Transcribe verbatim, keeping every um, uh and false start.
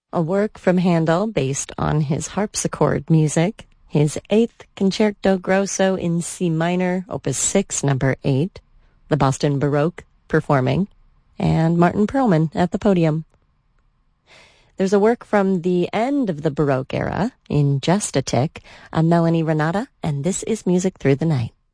A work from Handel based on his harpsichord music, his Eighth Concerto Grosso in C minor, Opus six, number eight, the Boston Baroque performing, and Martin Perlman at the podium. There's a work from the end of the Baroque era, in just a tick, a Melanie Renata, and this is Music Through the Night.